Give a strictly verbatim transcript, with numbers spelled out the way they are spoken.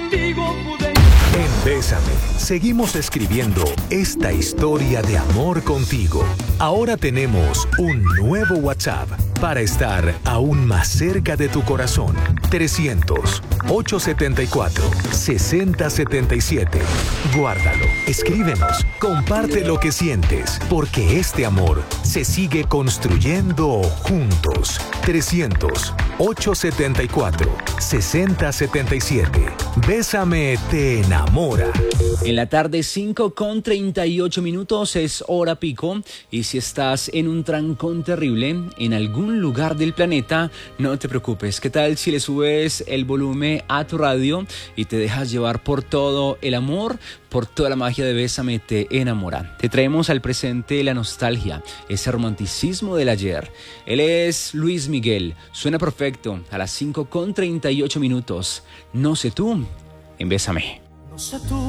contigo pude. En Bésame, seguimos escribiendo esta historia de amor contigo. Ahora tenemos un nuevo WhatsApp para estar aún más cerca de tu corazón. trescientos, ochocientos setenta y cuatro, sesenta setenta y siete. Guárdalo, escríbenos, comparte lo que sientes, porque este amor se sigue construyendo juntos. trescientos, ochocientos setenta y cuatro, sesenta setenta y siete. Bésame te enamora. En la tarde, cinco con treinta y ocho minutos, es hora pico. Y si estás en un trancón terrible en algún lugar del planeta, no te preocupes. ¿Qué tal si le subes el volumen a tu radio y te dejas llevar por todo el amor, por toda la magia de Bésame te enamora? Te traemos al presente la nostalgia, ese romanticismo del ayer. Él es Luis Miguel. Suena perfecto a las cinco con treinta y ocho minutos. No sé tú, en Bésame. No sé tú.